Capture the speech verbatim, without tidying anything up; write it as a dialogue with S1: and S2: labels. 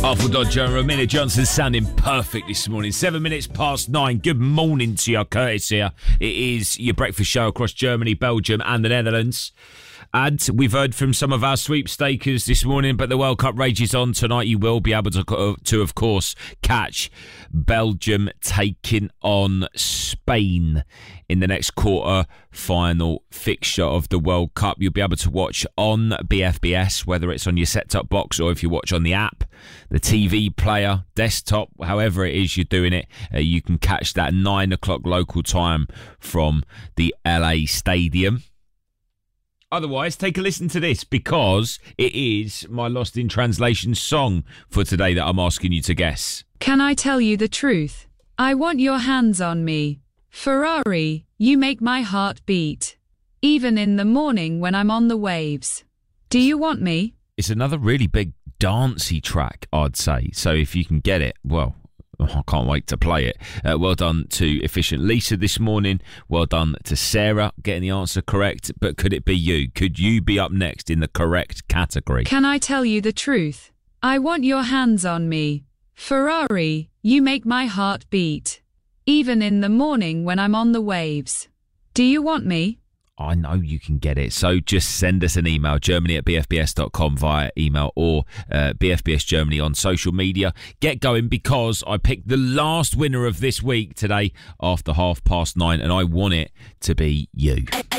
S1: Arthur Dodger and Romina Johnson sounding perfect this morning. Seven minutes past nine. Good morning to you, Curtis here. It is your breakfast show across Germany, Belgium and the Netherlands. And we've heard from some of our sweepstakers this morning, but the World Cup rages on tonight. You will be able to, to of course, catch Belgium taking on Spain in the next quarter-final fixture of the World Cup. You'll be able to watch on B F B S, whether it's on your set-top box or if you watch on the app, the T V player, desktop, however it is you're doing it. Uh, you can catch that nine o'clock local time from the L A Stadium. Otherwise, take a listen to this, because it is my Lost in Translation song for today that I'm asking you to guess.
S2: Can I tell you the truth? I want your hands on me. Ferrari, you make my heart beat. Even in the morning when I'm on the waves. Do you want me?
S1: It's another really big dancey track, I'd say. So if you can get it, well, I can't wait to play it. Uh, well done to Efficient Lisa this morning. Well done to Sarah getting the answer correct. But could it be you? Could you be up next in the correct category?
S2: Can I tell you the truth? I want your hands on me. Ferrari, you make my heart beat. Even in the morning when I'm on the waves. Do you want me?
S1: I know you can get it. So just send us an email, germany at b f b s dot com via email, or uh, B F B S Germany on social media. Get going, because I picked the last winner of this week today after half past nine, and I want it to be you.